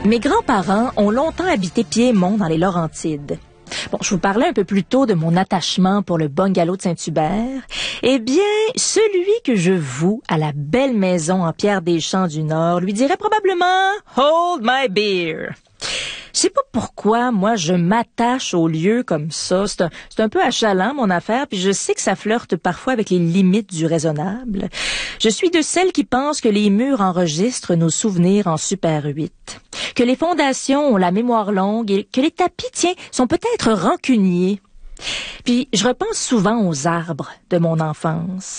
Mes grands-parents ont longtemps habité Piémont dans les Laurentides. Bon, je vous parlais un peu plus tôt de mon attachement pour le bungalow de Saint-Hubert. Eh bien, celui que je voue à la belle maison en pierre des champs du Nord lui dirait probablement « Hold my beer ». Je sais pas pourquoi, moi, je m'attache aux lieux comme ça. C'est un peu achalant, mon affaire, puis je sais que ça flirte parfois avec les limites du raisonnable. Je suis de celles qui pensent que les murs enregistrent nos souvenirs en Super 8, que les fondations ont la mémoire longue et que les tapis, tiens, sont peut-être rancuniers. Puis je repense souvent aux arbres de mon enfance.